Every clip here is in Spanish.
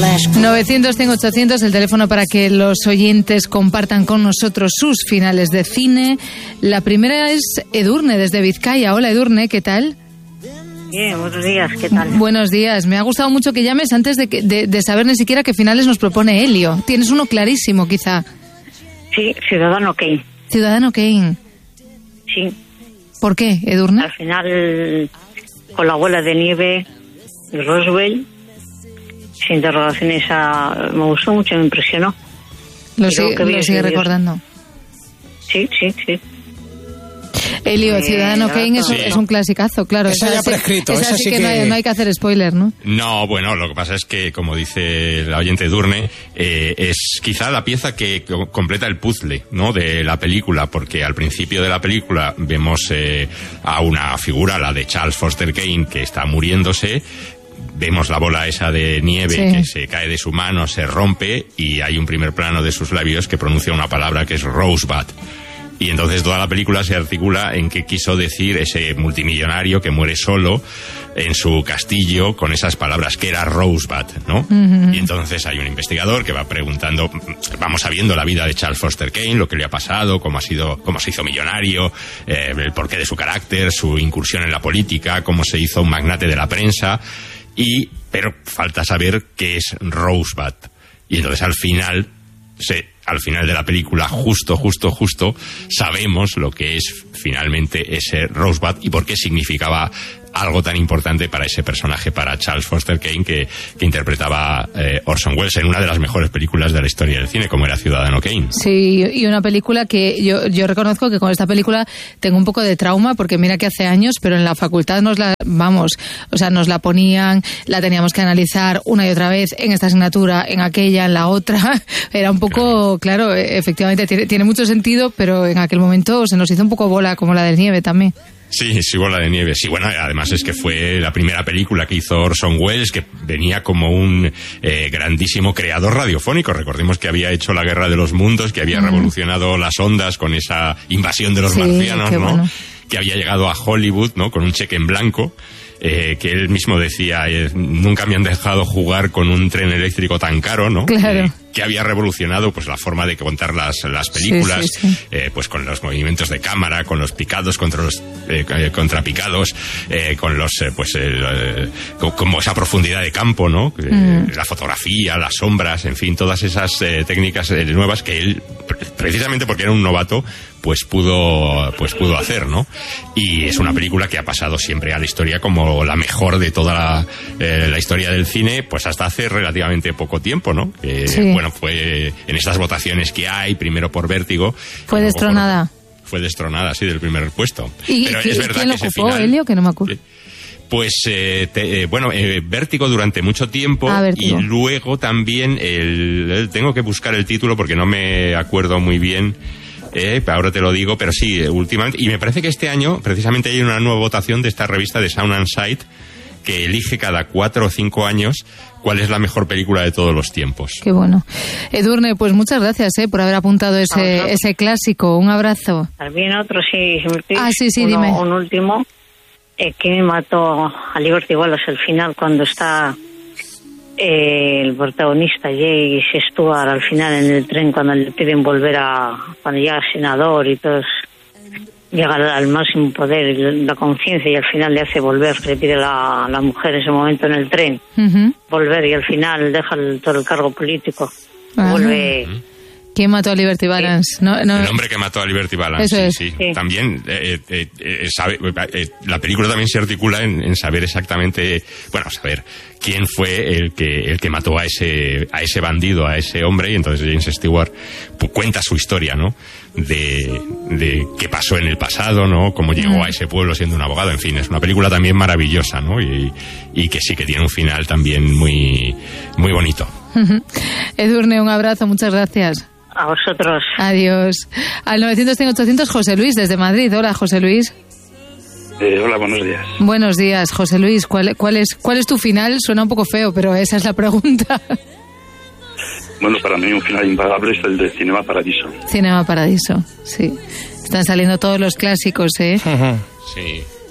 900-100-800, el teléfono para que los oyentes compartan con nosotros sus finales de cine. La primera es Edurne, desde Vizcaya. Hola, Edurne, ¿qué tal? Bien, buenos días, ¿qué tal? Buenos días. Me ha gustado mucho que llames antes de saber ni siquiera qué finales nos propone Helio. Tienes uno clarísimo, quizá. Sí, Ciudadano Kane. Ciudadano Kane. Sí. ¿Por qué, Edurne? Al final, con la bola de nieve de Roswell, sin interrogaciones, me gustó mucho, me impresionó. Lo sigue recordando. Sí. Elio, Ciudadano Kane es un clasicazo, claro. Eso ya prescrito. Esa sí que no hay que hacer spoiler, ¿no? No, bueno, lo que pasa es que, como dice la oyente Edurne, es quizá la pieza que completa el puzzle, ¿no?, de la película, porque al principio de la película vemos a una figura, la de Charles Foster Kane, que está muriéndose. Vemos la bola esa de nieve que se cae de su mano, se rompe, y hay un primer plano de sus labios que pronuncia una palabra que es Rosebud. Y entonces toda la película se articula en qué quiso decir ese multimillonario que muere solo en su castillo con esas palabras, que era Rosebud, ¿no? Uh-huh. Y entonces hay un investigador que va preguntando, vamos sabiendo la vida de Charles Foster Kane, lo que le ha pasado, cómo se hizo millonario, el porqué de su carácter, su incursión en la política, cómo se hizo un magnate de la prensa, pero falta saber qué es Rosebud. Y entonces al final de la película, justo, sabemos lo que es finalmente ese Rosebud y por qué significaba algo tan importante para ese personaje, para Charles Foster Kane, que interpretaba Orson Welles en una de las mejores películas de la historia del cine, como era Ciudadano Kane. Sí, y una película que yo reconozco que con esta película tengo un poco de trauma, porque mira que hace años, pero en la facultad nos la ponían, la teníamos que analizar una y otra vez, en esta asignatura, en aquella, en la otra. Era un poco, claro, efectivamente tiene mucho sentido, pero en aquel momento se nos hizo un poco bola, como la del nieve también. Sí, bola de nieve. Sí, bueno, además es que fue la primera película que hizo Orson Welles, que venía como un grandísimo creador radiofónico. Recordemos que había hecho La Guerra de los Mundos, que había revolucionado las ondas con esa invasión de los marcianos, ¿no? Bueno. Que había llegado a Hollywood, ¿no?, con un cheque en blanco. Que él mismo decía, nunca me han dejado jugar con un tren eléctrico tan caro, ¿no? Claro. Que había revolucionado pues la forma de contar las películas, sí. Pues con los movimientos de cámara, con los picados contra los contrapicados, con los como esa profundidad de campo, ¿no? La fotografía, las sombras, en fin, todas esas técnicas nuevas que él, precisamente porque era un novato, pues pudo hacer, ¿no? Y es una película que ha pasado siempre a la historia como la mejor de toda la historia del cine, pues hasta hace relativamente poco tiempo, ¿no? Sí. Bueno, fue en estas votaciones que hay, primero por Vértigo. Fue destronada. Fue destronada, sí, del primer puesto. Pero es verdad ¿quién lo ocupó, final, Helio? Que no me acuerdo. Pues, Vértigo durante mucho tiempo. Y luego también, tengo que buscar el título porque no me acuerdo muy bien. Ahora te lo digo, pero sí, últimamente. Y me parece que este año, precisamente, hay una nueva votación de esta revista de Sound and Sight, que elige cada 4 o 5 años cuál es la mejor película de todos los tiempos. Qué bueno. Edurne, pues muchas gracias por haber apuntado ese clásico. Un abrazo. También otro, sí. Sí, dime. Un último, que me mató a Liberty Wallace al final, cuando está el protagonista Jay Stewart al final en el tren, cuando le piden volver cuando llega el senador y todos llega al máximo poder y la conciencia, y al final le hace volver, le pide a la mujer en ese momento en el tren volver, y al final deja todo el cargo político, vuelve. ¿Quién mató a Liberty Valance? Sí. El hombre que mató a Liberty Valance. Eso es. Sí. También la película también se articula en saber exactamente, saber quién fue el que mató a ese bandido, a ese hombre, y entonces James Stewart cuenta su historia, ¿no? De qué pasó en el pasado, ¿no? Cómo llegó a ese pueblo siendo un abogado. En fin, es una película también maravillosa, ¿no? Y que sí que tiene un final también muy, muy bonito. Edurne, un abrazo, muchas gracias. A vosotros. Adiós. Al 900-100-800, José Luis, desde Madrid. Hola, José Luis. Hola, buenos días. Buenos días, José Luis. ¿Cuál es tu final? Suena un poco feo, pero esa es la pregunta. Bueno, para mí un final impagable es el de Cinema Paradiso. Cinema Paradiso, sí. Están saliendo todos los clásicos, ¿eh? Sí.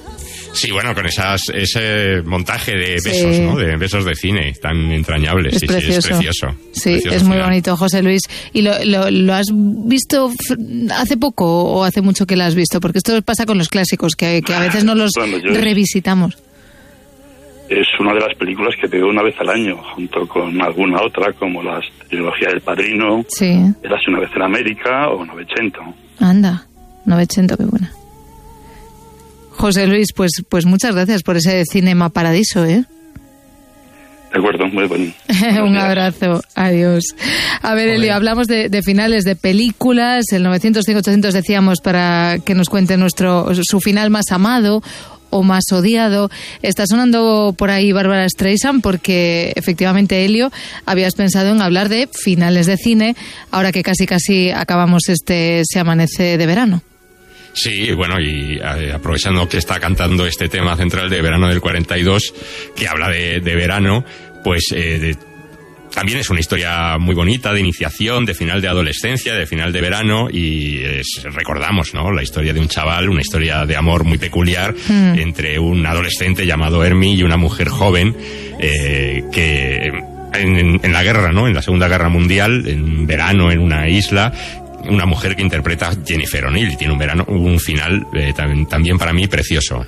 Sí, bueno, con ese montaje de besos, ¿no? De besos de cine tan entrañables. Es precioso. Es precioso. Sí, precioso es muy final. bonito, José Luis. ¿Y lo has visto hace poco o hace mucho que lo has visto? Porque esto pasa con los clásicos, que a veces no los revisitamos. Es una de las películas que veo una vez al año, junto con alguna otra, como la trilogía del Padrino, Sí. Érase una vez en América o Novecento. Anda, Novecento, qué buena. José Luis, pues muchas gracias por ese Cinema Paradiso, ¿eh? De acuerdo, muy bonito. Un abrazo, adiós. A ver, Elio, hablamos de finales de películas, el 900-800 decíamos para que nos cuente su final más amado o más odiado. Está sonando por ahí Bárbara Streisand porque efectivamente, Elio, habías pensado en hablar de finales de cine ahora que casi acabamos Se amanece de verano. Sí, bueno, y aprovechando que está cantando este tema central de verano del 42, que habla de verano, pues también es una historia muy bonita de iniciación, de final de adolescencia, de final de verano, y recordamos, ¿no?, la historia de un chaval, una historia de amor muy peculiar entre un adolescente llamado Hermie y una mujer joven que en la guerra, ¿no?, en la Segunda Guerra Mundial, en verano en una isla, una mujer que interpreta a Jennifer O'Neill, y tiene un final también para mí precioso.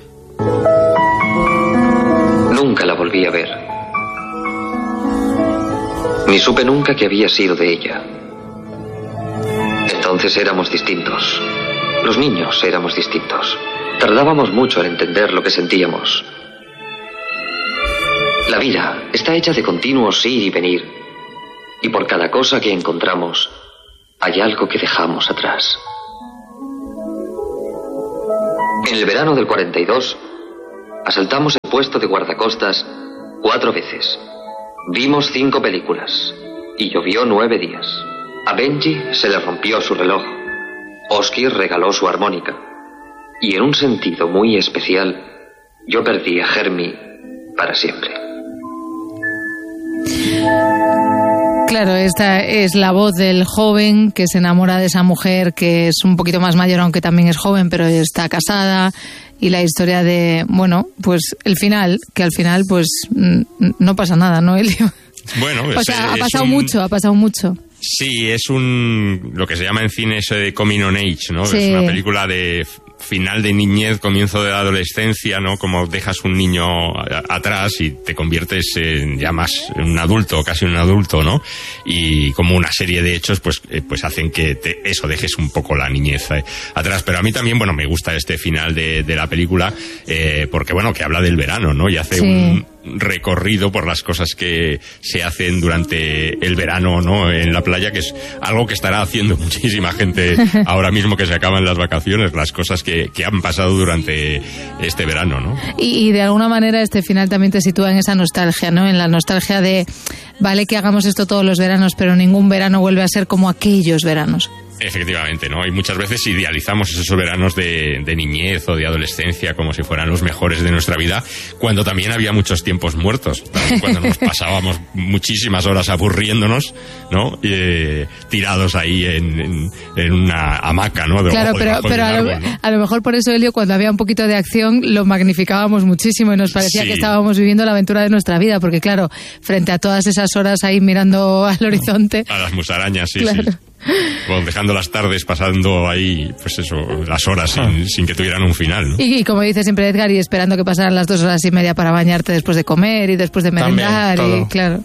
Nunca la volví a ver. Ni supe nunca que había sido de ella. Entonces éramos distintos. Los niños éramos distintos. Tardábamos mucho en entender lo que sentíamos. La vida está hecha de continuos ir y venir. Y por cada cosa que encontramos, hay algo que dejamos atrás. En el verano del 42, asaltamos el puesto de guardacostas 4 veces. Vimos 5 películas y llovió 9 días. A Benji se le rompió su reloj. Oski regaló su armónica. Y en un sentido muy especial, yo perdí a Hermie para siempre. Claro, esta es la voz del joven que se enamora de esa mujer que es un poquito más mayor, aunque también es joven, pero está casada. Y la historia de, bueno, pues el final, que al final pues no pasa nada, ¿no, Elio? Bueno, o sea, ha pasado mucho. Sí, es lo que se llama en cine eso de coming on age, ¿no? Sí. Es una película de final de niñez, comienzo de la adolescencia, ¿no? Como dejas un niño atrás y te conviertes ya más en un adulto, casi un adulto, ¿no? Y como una serie de hechos, pues hacen que dejes un poco la niñez atrás. Pero a mí también, bueno, me gusta este final de la película, porque, bueno, que habla del verano, ¿no? Y hace un recorrido por las cosas que se hacen durante el verano, ¿no?, en la playa, que es algo que estará haciendo muchísima gente ahora mismo que se acaban las vacaciones, las cosas que han pasado durante este verano, ¿no? Y de alguna manera este final también te sitúa en esa nostalgia, ¿no? En la nostalgia de, vale que hagamos esto todos los veranos, pero ningún verano vuelve a ser como aquellos veranos. Efectivamente, ¿no? Y muchas veces idealizamos esos veranos de niñez o de adolescencia como si fueran los mejores de nuestra vida, cuando también había muchos tiempos muertos, cuando nos pasábamos muchísimas horas aburriéndonos, ¿no? Tirados ahí en una hamaca, ¿no? Claro, pero árbol, ¿no? A lo mejor por eso, Elio, cuando había un poquito de acción lo magnificábamos muchísimo y nos parecía que estábamos viviendo la aventura de nuestra vida, porque claro, frente a todas esas horas ahí mirando al horizonte... A las musarañas, sí, claro. Sí. Bueno, dejando las tardes, pasando ahí, pues eso, las horas sin que tuvieran un final, ¿no? Y como dice siempre Edgar, y esperando que pasaran las 2 horas y media para bañarte después de comer y después de merendar. También, y claro,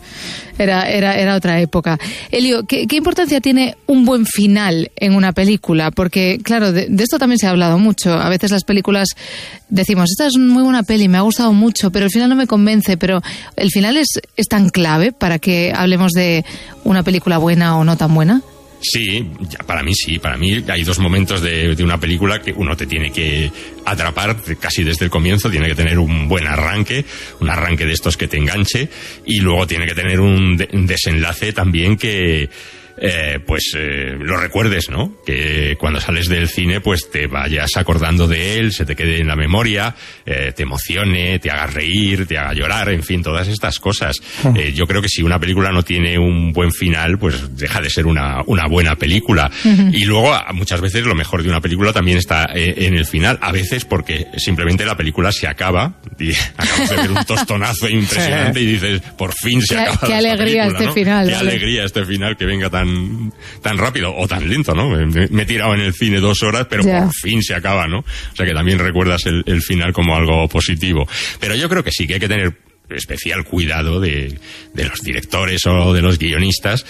era otra época. Elio, ¿qué importancia tiene un buen final en una película? Porque, claro, de esto también se ha hablado mucho. A veces las películas decimos, esta es muy buena peli, me ha gustado mucho, pero el final no me convence. Pero el final es tan clave para que hablemos de una película buena o no tan buena. Sí, para mí sí. Para mí hay 2 momentos de una película que uno te tiene que atrapar casi desde el comienzo, tiene que tener un buen arranque, un arranque de estos que te enganche, y luego tiene que tener un desenlace también que lo recuerdes, ¿no? Que cuando sales del cine, pues te vayas acordando de él, se te quede en la memoria, te emocione, te haga reír, te haga llorar, en fin, todas estas cosas. Yo creo que si una película no tiene un buen final, pues deja de ser una buena película. Y luego, muchas veces, lo mejor de una película también está en el final. A veces porque simplemente la película se acaba y acabas de ver un tostonazo impresionante y dices, por fin se acaba. Qué alegría película, este ¿no? final. Qué alegría este final, que venga tan rápido o tan lento, ¿no? Me he tirado en el cine 2 horas, pero por fin se acaba, ¿no? O sea que también recuerdas el final como algo positivo. Pero yo creo que sí que hay que tener especial cuidado de los directores o de los guionistas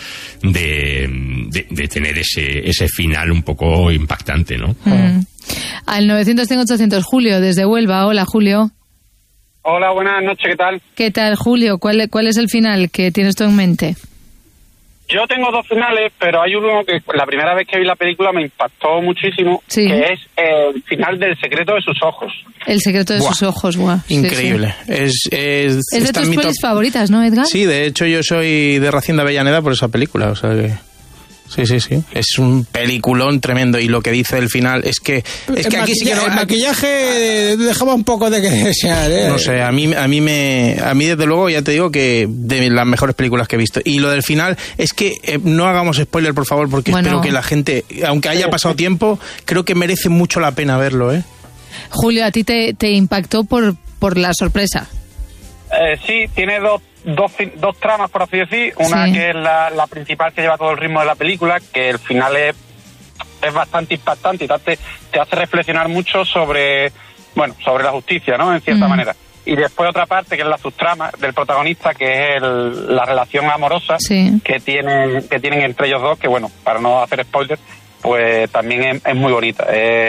de tener ese final un poco impactante, ¿no? Al 900-800, Julio, desde Huelva. Hola, Julio. Hola, buenas noches, ¿qué tal? ¿Qué tal, Julio? ¿Cuál es el final que tienes tú en mente? Yo tengo 2 finales, pero hay uno que la primera vez que vi la película me impactó muchísimo, que es el final del Secreto de sus ojos. El secreto de sus ojos, guau. Increíble. Sí. Es de tus pelis favoritas, ¿no, Edgar? Sí, de hecho yo soy de Racine de Avellaneda por esa película, o sea que... Sí. Es un peliculón tremendo y lo que dice el final es que aquí sí que no, el maquillaje dejaba un poco de que desear, ¿eh? No sé, a mí desde luego ya te digo que de las mejores películas que he visto. Y lo del final es que no hagamos spoiler, por favor, porque espero que la gente, aunque haya pasado tiempo, creo que merece mucho la pena verlo, ¿eh? Julio, ¿a ti te impactó por la sorpresa? Sí, tiene dos tramas, por así decir. Una que es la principal, que lleva todo el ritmo de la película, que el final es bastante impactante y te hace reflexionar mucho sobre la justicia, ¿no? En cierta manera. Y después otra parte, que es la subtrama del protagonista, que es la relación amorosa que tienen entre ellos dos, que para no hacer spoilers, pues también es muy bonita.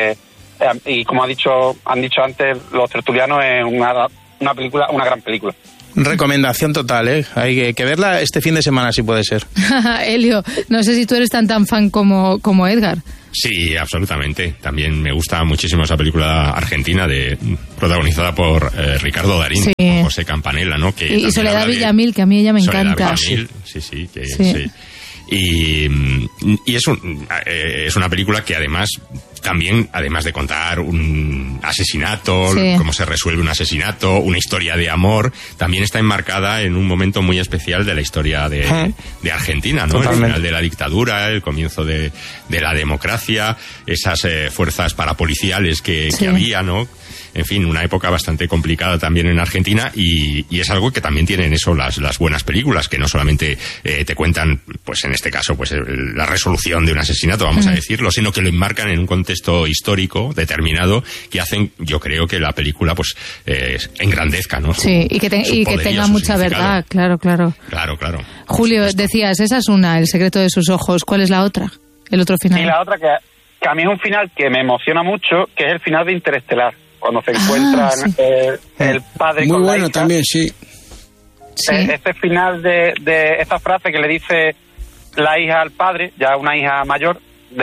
Y como han dicho antes los tertulianos, es una película, una gran película. Recomendación total, ¿eh? Hay que verla este fin de semana, si puede ser. Elio, no sé si tú eres tan fan como Edgar. Sí, absolutamente. También me gusta muchísimo esa película argentina protagonizada por Ricardo Darín, con José Campanella, ¿no? Y Soledad Villamil, que a mí ella me encanta. Villamil, sí. Y es una película que además de contar un asesinato, cómo se resuelve un asesinato, una historia de amor, también está enmarcada en un momento muy especial de la historia de Argentina, ¿no? Totalmente. El final de la dictadura, el comienzo de la democracia, esas fuerzas parapoliciales que había, ¿no? En fin, una época bastante complicada también en Argentina y es algo que también tienen eso las buenas películas, que no solamente te cuentan, pues en este caso, pues la resolución de un asesinato, vamos a decirlo, sino que lo enmarcan en un contexto histórico determinado que hacen, yo creo, que la película pues engrandezca, ¿no? Y que tenga mucha verdad, claro. Claro. Julio, decías, esa es una, El secreto de sus ojos. ¿Cuál es la otra? El otro final. Y la otra que a mí es un final que me emociona mucho, que es el final de Interestelar. Cuando se encuentran el padre muy con bueno la hija. También, sí. Este final de esa frase que le dice la hija al padre, ya una hija mayor,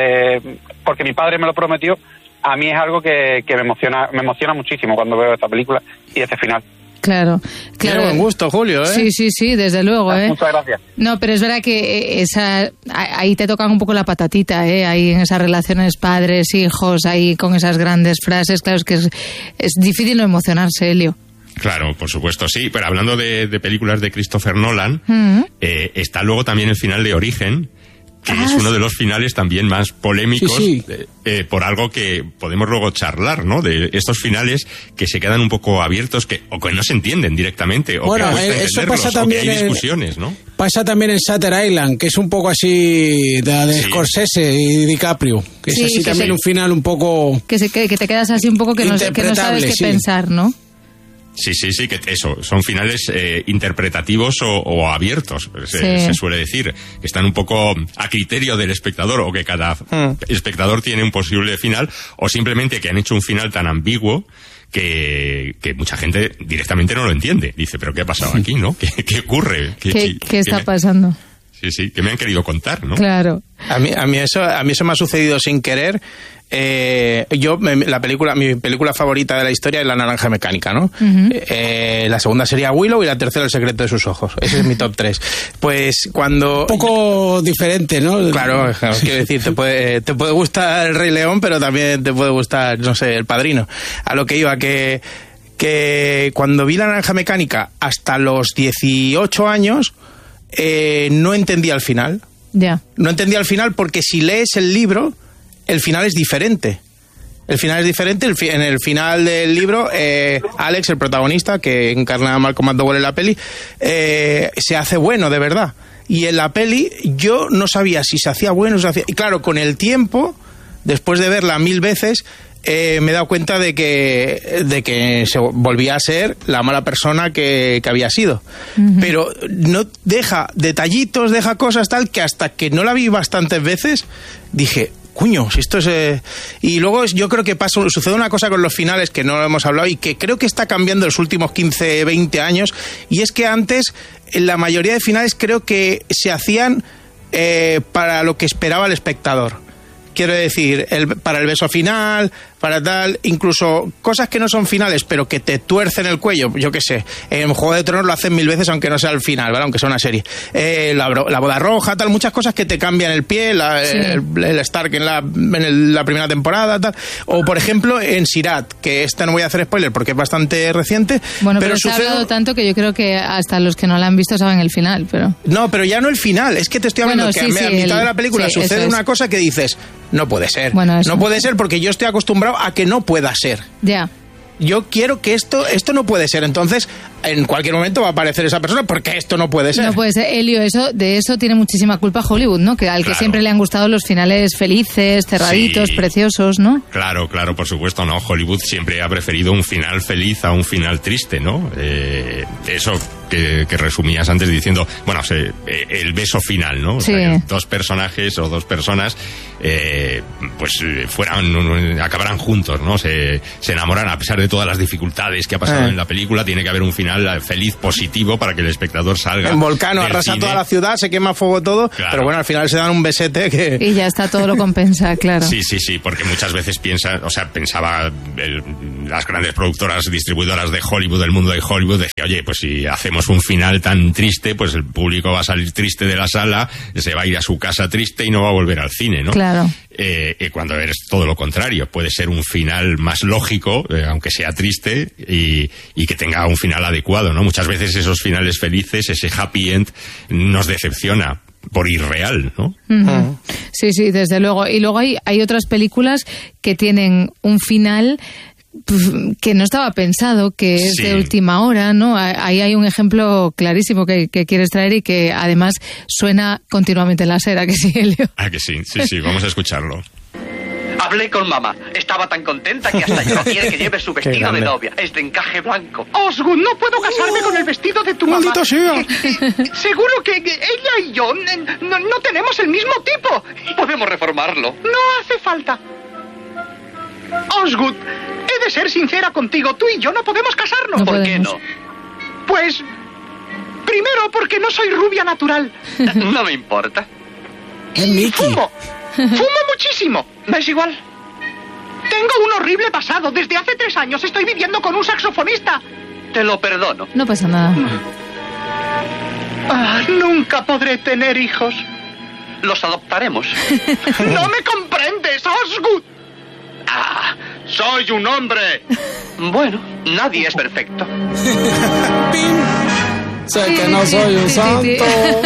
porque mi padre me lo prometió, a mí es algo que me emociona muchísimo cuando veo esta película y este final. Claro. Tiene buen gusto, Julio, ¿eh? Sí, desde luego, ¿eh? Muchas gracias. No, pero es verdad que ahí te tocan un poco la patatita, ¿eh? Ahí en esas relaciones padres, hijos, ahí con esas grandes frases, claro, es que es difícil no emocionarse, Elio. Claro, por supuesto, sí. Pero hablando de películas de Christopher Nolan, está luego también el final de Origen, que es uno de los finales también más polémicos, por algo que podemos luego charlar, ¿no? De estos finales que se quedan un poco abiertos, o que no se entienden directamente, o que cuesta entenderlos, o que hay discusiones, ¿no? Pasa también en Shutter Island, que es un poco así de Scorsese y DiCaprio, que es así también un final un poco... Que te quedas así un poco que no sabes qué pensar, ¿no? Sí, que eso, son finales interpretativos o abiertos, se suele decir, que están un poco a criterio del espectador, o que cada espectador tiene un posible final, o simplemente que han hecho un final tan ambiguo que mucha gente directamente no lo entiende. Dice, ¿pero qué ha pasado aquí, no? ¿Qué ocurre? ¿Qué está pasando? Sí, que me han querido contar, ¿no? Claro. A mí eso me ha sucedido sin querer. Mi película favorita de la historia es La Naranja Mecánica, ¿no? Uh-huh. La segunda sería Willow y la tercera El secreto de sus ojos. Ese es mi top 3. Pues cuando... Un poco diferente, ¿no? Claro, quiero decir, te puede gustar El Rey León, pero también te puede gustar, no sé, El Padrino. A lo que iba, que cuando vi La Naranja Mecánica hasta los 18 años, no entendía el final. Ya. No entendía el final porque si lees el libro... el final es diferente. El final es diferente. En el final del libro, Alex, el protagonista, que encarna a Malcolm McDowell en la peli, se hace bueno, de verdad. Y en la peli yo no sabía si se hacía bueno o se hacía... Y claro, con el tiempo, después de verla 1000 veces, me he dado cuenta de que se volvía a ser la mala persona que había sido. Uh-huh. Pero no deja detallitos, deja cosas tal, que hasta que no la vi bastantes veces, dije... Cuño, si esto es... Y luego yo creo que sucede una cosa con los finales que no lo hemos hablado y que creo que está cambiando en los últimos 15, 20 años, y es que antes en la mayoría de finales creo que se hacían para lo que esperaba el espectador. Quiero decir, para el beso final, para tal, incluso cosas que no son finales, pero que te tuercen el cuello, yo qué sé. En Juego de Tronos lo hacen 1000 veces, aunque no sea el final, ¿vale? Aunque sea una serie. La boda roja, tal, muchas cosas que te cambian el pie, sí. el Stark en la primera temporada, tal. O, por ejemplo, en Sirat, que esta no voy a hacer spoiler porque es bastante reciente. Bueno, pero se ha hablado tanto que yo creo que hasta los que no la han visto saben el final, pero... No, pero ya no el final, es que te estoy hablando que a mitad de la película sucede una cosa que dices... No puede ser. Bueno, no puede ser porque yo estoy acostumbrado a que no pueda ser. Ya. Yo quiero que esto no puede ser. Entonces, en cualquier momento va a aparecer esa persona porque esto no puede ser. No puede ser. Elio, de eso tiene muchísima culpa Hollywood, ¿no? Que al que siempre le han gustado los finales felices, cerraditos, preciosos, ¿no? Claro, por supuesto, ¿no? Hollywood siempre ha preferido un final feliz a un final triste, ¿no? Eso que resumías antes diciendo, bueno, el beso final, ¿no? Sí. O sea, que dos personajes o dos personas acabarán juntos, ¿no? Se enamoran a pesar de todas las dificultades que ha pasado en la película. Tiene que haber un final feliz, positivo, para que el espectador salga. En Volcano arrasa toda la ciudad, se quema fuego todo, claro. Pero bueno, al final se dan un besete que... Y ya está, todo lo compensa, claro. Sí, porque muchas veces pensaba las grandes productoras, distribuidoras de Hollywood, del mundo de Hollywood, decía, oye, pues si hacemos un final tan triste, pues el público va a salir triste de la sala, se va a ir a su casa triste y no va a volver al cine, ¿no? Claro. Cuando eres todo lo contrario, puede ser un final más lógico, aunque sea triste, y que tenga un final adecuado, ¿no? Muchas veces esos finales felices, ese happy end, nos decepciona por irreal, ¿no? Uh-huh. Sí, desde luego. Y luego hay otras películas que tienen un final que no estaba pensado, que es de última hora, ¿no? Ahí hay un ejemplo clarísimo que quieres traer y que además suena continuamente en la SER, ¿a que sí, Elio? Ah, que sí, vamos a escucharlo. Hablé con mamá. Estaba tan contenta que hasta yo quiere que lleve su vestido de novia. Es de encaje blanco. Osgood, no puedo casarme con el vestido de tu mamá. ¡Maldito sea! Seguro que ella y yo no tenemos el mismo tipo. Podemos reformarlo. No hace falta. Osgood, he de ser sincera contigo. Tú y yo no podemos casarnos. ¿Por qué no? Pues... primero, porque no soy rubia natural. No me importa. Y fumo muchísimo. ¿Me es igual? Tengo un horrible pasado. Desde hace 3 años estoy viviendo con un saxofonista. Te lo perdono. No pasa nada. Nunca podré tener hijos. Los adoptaremos. No me comprendes, Osgood. Soy un hombre. Bueno, nadie es perfecto. Sé que no soy un santo.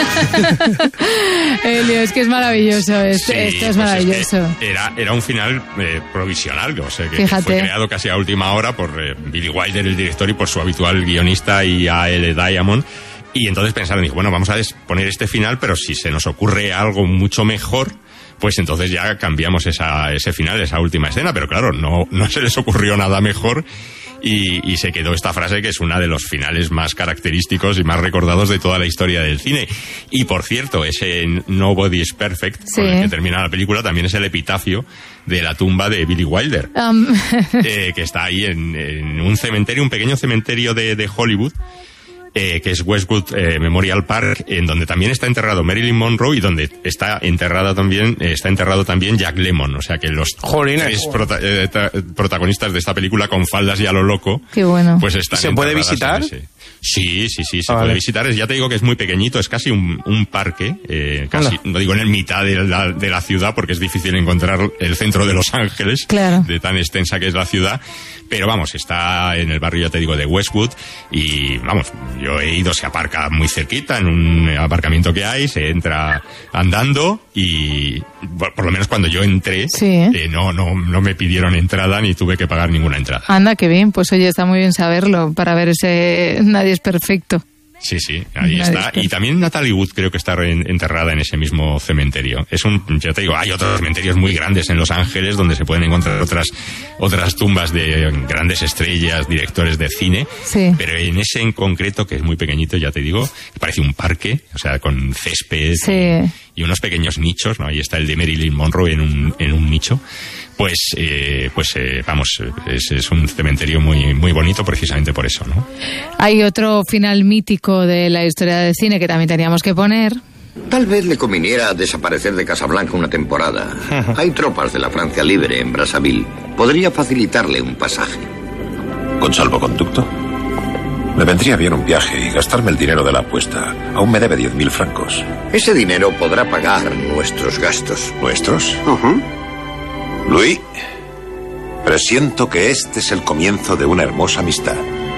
Elio, es que es maravilloso. Esto es maravilloso. Es que era un final provisional, o sea, que fue creado casi a última hora por Billy Wilder, el director, y por su habitual guionista y A.L. Diamond. Y entonces pensaron, dijo, bueno, vamos a poner este final, pero si se nos ocurre algo mucho mejor, pues entonces ya cambiamos ese final, esa última escena. Pero claro, no se les ocurrió nada mejor. Y se quedó esta frase que es una de los finales más característicos y más recordados de toda la historia del cine. Y por cierto, ese Nobody is Perfect, con el que termina la película, también es el epitafio de la tumba de Billy Wilder, que está ahí en un cementerio, un pequeño cementerio de Hollywood, que es Westwood Memorial Park, en donde también está enterrado Marilyn Monroe y donde está enterrado también Jack Lemmon. O sea que los tres protagonistas de esta película con faldas y a lo loco. Qué bueno. Pues están. ¿Se puede visitar? Sí, se puede visitar. Ya te digo que es muy pequeñito, es casi un parque, casi, no digo en el mitad de la ciudad, porque es difícil encontrar el centro de Los Ángeles, claro, de tan extensa que es la ciudad. Pero vamos, está en el barrio, ya te digo, de Westwood, y vamos, yo he ido, se aparca muy cerquita, en un aparcamiento que hay, se entra andando, y por lo menos cuando yo entré, no me pidieron entrada ni tuve que pagar ninguna entrada. Anda, qué bien, pues oye, está muy bien saberlo, para ver ese Nadie es perfecto. Sí, ahí está. Y también Natalie Wood creo que está enterrada en ese mismo cementerio. Ya te digo, hay otros cementerios muy grandes en Los Ángeles donde se pueden encontrar otras tumbas de grandes estrellas, directores de cine. Sí. Pero en ese en concreto, que es muy pequeñito, ya te digo, parece un parque, o sea, con césped y unos pequeños nichos, ¿no? Ahí está el de Marilyn Monroe en un nicho. Vamos, es un cementerio muy, muy bonito precisamente por eso, ¿no? Hay otro final mítico de la historia del cine que también teníamos que poner. Tal vez le conviniera desaparecer de Casablanca una temporada. Hay tropas de la Francia Libre en Brazzaville. Podría facilitarle un pasaje. ¿Con salvoconducto? Me vendría bien un viaje y gastarme el dinero de la apuesta. Aún me debe 10.000 francos. Ese dinero podrá pagar nuestros gastos. ¿Nuestros? Louis, presiento que este es el comienzo de una hermosa amistad.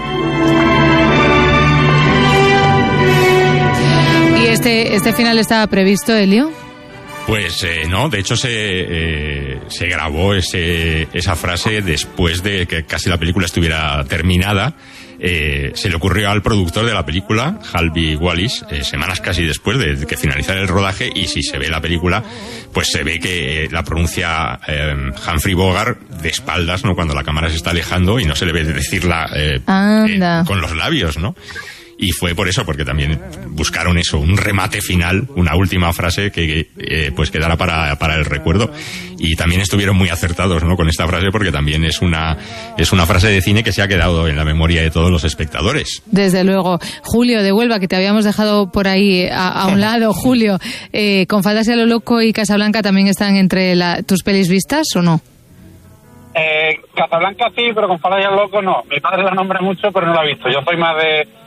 ¿Y este final estaba previsto, Elio? Pues no, de hecho se grabó esa frase después de que casi la película estuviera terminada. Se le ocurrió al productor de la película, Harvey Wallis, semanas casi después de que finalizara el rodaje, y si se ve la película, pues se ve que la pronuncia Humphrey Bogart de espaldas, ¿no? Cuando la cámara se está alejando y no se le ve decirla con los labios, ¿no? Y fue por eso, porque también buscaron eso, un remate final, una última frase que pues quedara para el recuerdo. Y también estuvieron muy acertados, ¿no? Con esta frase, porque también es una frase de cine que se ha quedado en la memoria de todos los espectadores. Desde luego. Julio, de Huelva, que te habíamos dejado por ahí a un lado. Julio, ¿Con faldas y a lo loco y Casablanca también están entre tus pelis vistas o no? Casablanca sí, pero Con faldas y a lo loco no. Mi padre la nombra mucho, pero no la ha visto. Yo soy más de